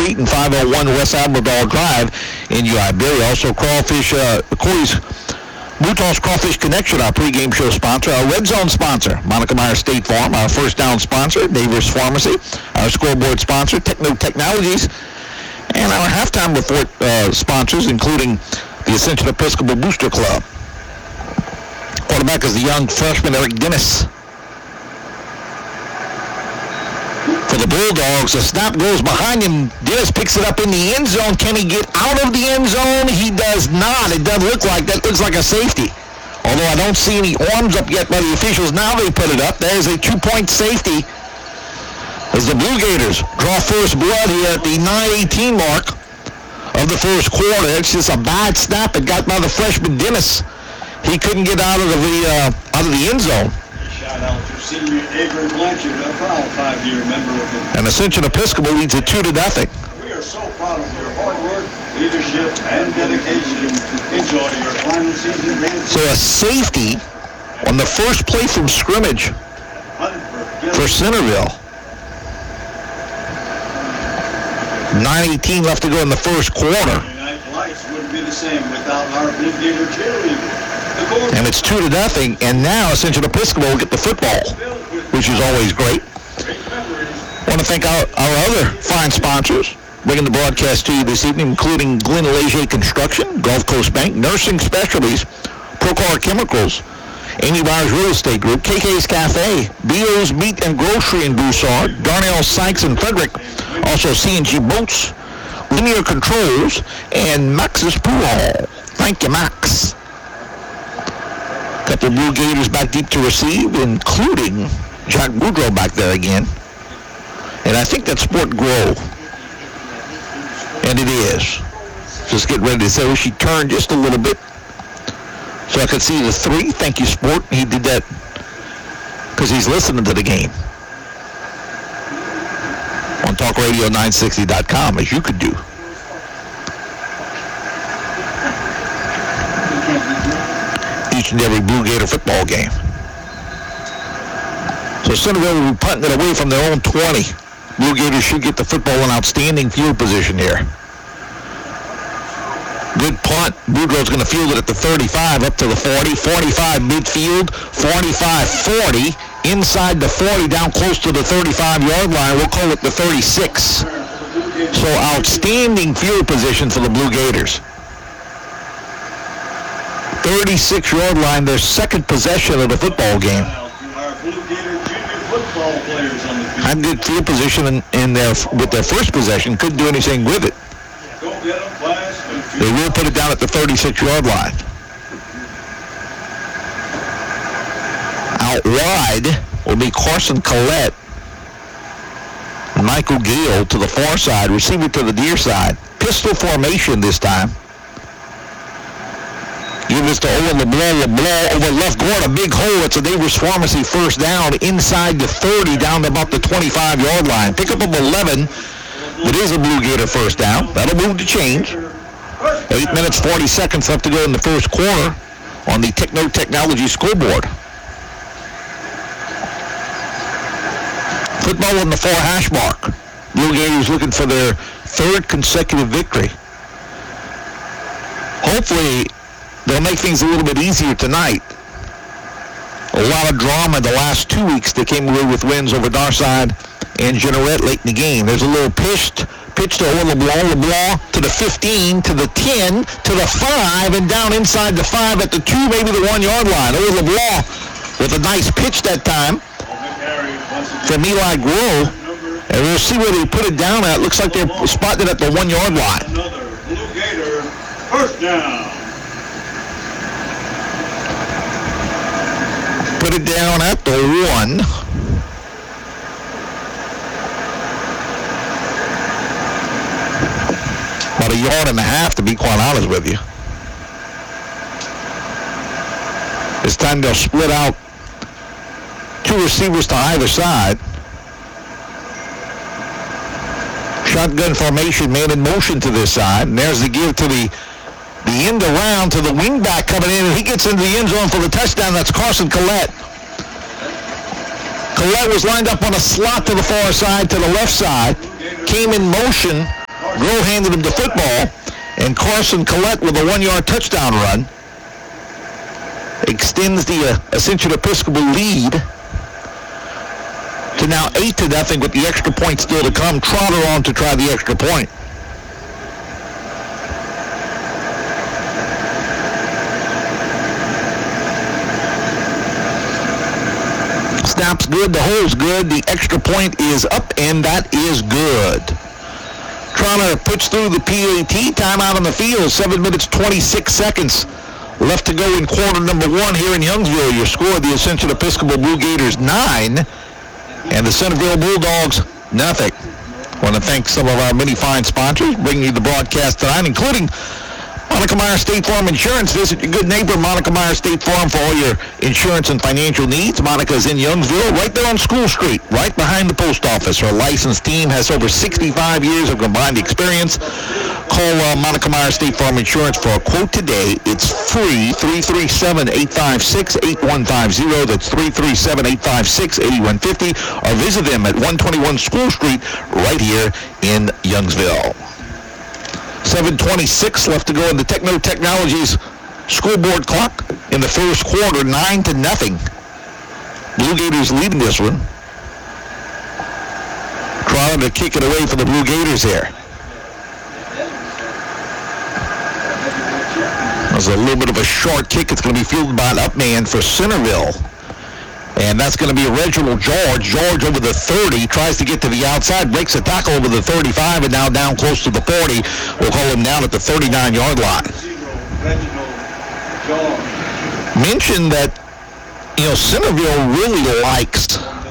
Street and 501 West Almadal Drive in New Iberia. Also, Corey's Mouton's Crawfish Connection, our pregame show sponsor. Our Red Zone sponsor, Monica Meyer State Farm. Our First Down sponsor, Neighbors Pharmacy. Our scoreboard sponsor, Techno Technologies. And our halftime report sponsors, including the Ascension Episcopal Booster Club. Quarterback is the young freshman Eric Dennis. For the Bulldogs, the snap goes behind him. Dennis picks it up in the end zone. Can he get out of the end zone? He does not. It doesn't look like that. Looks like a safety. Although I don't see any arms up yet by the officials. Now they put it up. There's a 2-point safety as the Blue Gators draw first blood here at the 9:18 mark of the first quarter. It's just a bad snap. It got by the freshman Dennis. He couldn't get out of the end zone. Shout out to senior Avery Blanchard, a proud 5-year member of the... And Ascension Episcopal leads it 2-0. We are so proud of your hard work, leadership, and dedication. Enjoy your final season dance. So a safety on the first play from scrimmage for Centerville. 9:18 left to go in the first quarter. Lights wouldn't be the same without our Blue Gator cheerleaders. And it's 2-0, and now Ascension Episcopal will get the football, which is always great. I want to thank our other fine sponsors bringing the broadcast to you this evening, including Glenn Leger Construction, Gulf Coast Bank, Nursing Specialties, Procar Chemicals, Amy Byers Real Estate Group, KK's Cafe, B.O.'s Meat and Grocery in Broussard, Darnell Sykes and Frederick, also C&G Boats, Linear Controls, and Max's Pool Hall. Thank you, Max. Got the Blue Gators back deep to receive, including Jack Boudreaux back there again. And I think that's Sport Grow. And it is. Just get ready to say, she turned just a little bit so I could see the 3. Thank you, Sport. He did that because he's listening to the game on TalkRadio960.com, as you could do. Each and every Blue Gator football game. So Centerville will be punting it away from their own 20. Blue Gators should get the football in outstanding field position here. Good punt. Boudreaux's going to field it at the 35, up to the 40, 45 midfield, 45-40, inside the 40, down close to the 35-yard line. We'll call it the 36. So outstanding field position for the Blue Gators. 36-yard line, their second possession of the football game. Had good field position in with their first possession. Couldn't do anything with it. They will put it down at the 36-yard line. Out wide will be Carson Collette. Michael Gale to the far side, receiver to the near side. Pistol formation this time. Give this to Owen LeBlanc. LeBlanc over left guard, a big hole. It's a Neighbors Pharmacy first down inside the 30, down to about the 25-yard line. Pickup of 11. It is a Blue Gator first down. That'll move to change. 8 minutes, 40 seconds left to go in the first quarter on the Techno Technology scoreboard. Football on the 4 hash mark. Blue Gators looking for their 3rd consecutive victory. Hopefully, they'll make things a little bit easier tonight. A lot of drama the last 2 weeks. They came away with wins over Darside and Jeanerette late in the game. There's a little pitch to Owen LeBlanc. LeBlanc to the 15, to the 10, to the 5, and down inside the 5 at the 2, maybe the 1-yard line. Owen LeBlanc with a nice pitch that time from Eli Groh. And we'll see where they put it down at. Looks like they're spotted at the 1-yard line. Another Blue Gator first down. Put it down at the 1. About a yard and a half, to be quite honest with you. This time they'll split out 2 receivers to either side. Shotgun formation, man in motion to this side. And there's the give to the end around to the wingback coming in, and he gets into the end zone for the touchdown. That's Carson Collette. Collette was lined up on a slot to the far side, to the left side. Came in motion Groh handed him the football, and Carson Collette with a 1-yard touchdown run extends the Ascension Episcopal lead to now 8-0 with the extra point still to come. Trotter on to try the extra point. Snap's good, the hole's good, the extra point is up, and that is good. Trotter puts through the PAT, timeout on the field, 7 minutes, 26 seconds left to go in quarter number 1 here in Youngsville. Your score, the Ascension Episcopal Blue Gators 9, and the Centerville Bulldogs nothing. I want to thank some of our many fine sponsors bringing you the broadcast tonight, including Monica Meyer State Farm Insurance. Visit your good neighbor, Monica Meyer State Farm, for all your insurance and financial needs. Monica's in Youngsville, right there on School Street, right behind the post office. Her licensed team has over 65 years of combined experience. Call Monica Meyer State Farm Insurance for a quote today. It's free, 337-856-8150. That's 337-856-8150. Or visit them at 121 School Street right here in Youngsville. 7:26 left to go in the Techno Technologies scoreboard clock in the first quarter, 9-0. Blue Gators leading this one. Trying to kick it away for the Blue Gators here. There's a little bit of a short kick. It's going to be fielded by an up man for Centerville. And that's going to be Reginald George. George over the 30, tries to get to the outside, breaks a tackle over the 35, and now down close to the 40. We'll call him down at the 39-yard line. Mention that, Centerville really likes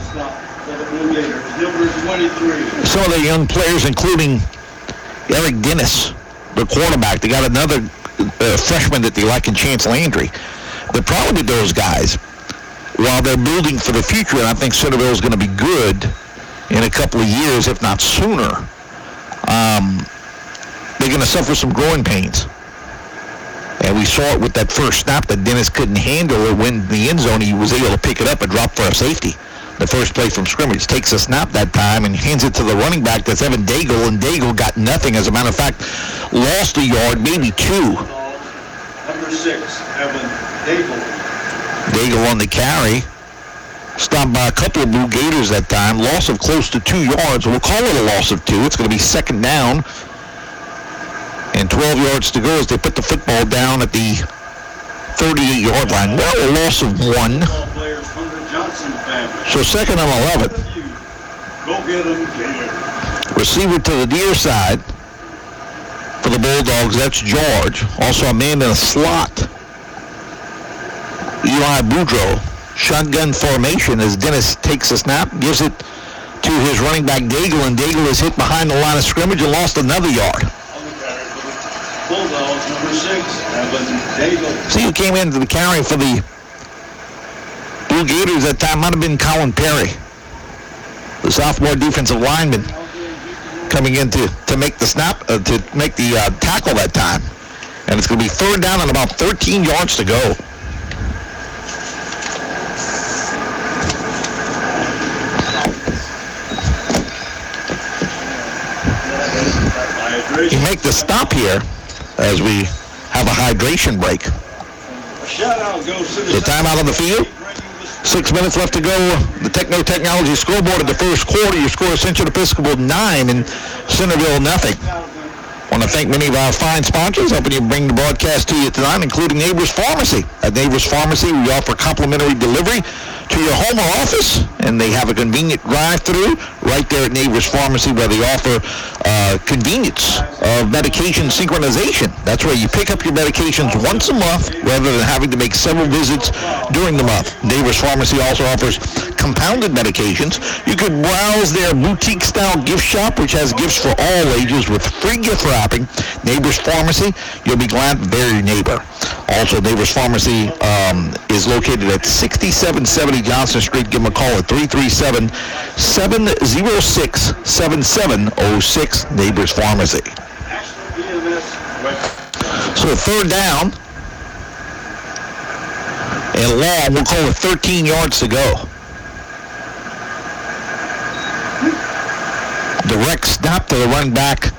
some of their young players, including Eric Dennis, the quarterback. They got another freshman that they like in Chance Landry. The problem with those guys, while they're building for the future, and I think Centerville is going to be good in a couple of years, if not sooner, they're going to suffer some growing pains. And we saw it with that first snap that Dennis couldn't handle it. When the end zone, he was able to pick it up and drop for a safety. The first play from scrimmage, takes a snap that time and hands it to the running back, that's Evan Daigle, and Daigle got nothing. As a matter of fact, lost a yard, maybe 2. Number 6, Evan Daigle. Daigle on the carry, stopped by a couple of Blue Gators that time. Loss of close to 2 yards. We'll call it a loss of 2. It's going to be second down and 12 yards to go as they put the football down at the 38-yard line. Well, a loss of 1. So second and 11. Go get them, Gator. Receiver to the near side for the Bulldogs. That's George. Also a man in a slot, Eli Boudreaux. Shotgun formation as Dennis takes a snap, gives it to his running back Daigle, and Daigle is hit behind the line of scrimmage and lost another yard. Bulldogs, number 6, Evan Daigle. See who came into the carry for the Blue Gators that time? Might have been Colin Perry, the sophomore defensive lineman, coming in to make the snap, to make the tackle that time. And it's going to be third down and about 13 yards to go. You make the stop here as we have a hydration break. The timeout on the field. 6 minutes left to go. The Techno Technology scoreboard of the first quarter. Your score, Ascension Episcopal 9 and Centerville nothing. I want to thank many of our fine sponsors helping you bring the broadcast to you tonight, including Neighbors Pharmacy. At Neighbors Pharmacy, we offer complimentary delivery to your home or office, and they have a convenient drive-through right there at Neighbors Pharmacy where they offer convenience of medication synchronization. That's where you pick up your medications once a month rather than having to make several visits during the month. Neighbors Pharmacy also offers compounded medications. You could browse their boutique-style gift shop, which has gifts for all ages with free gift wrapping. Neighbors Pharmacy, you'll be glad they're your neighbor. Also, Neighbors Pharmacy is located at 6770 Johnson Street. Give them a call at 337-706-7706, Neighbors Pharmacy. So third down and long, we'll call it 13 yards to go. Direct snap to the running back,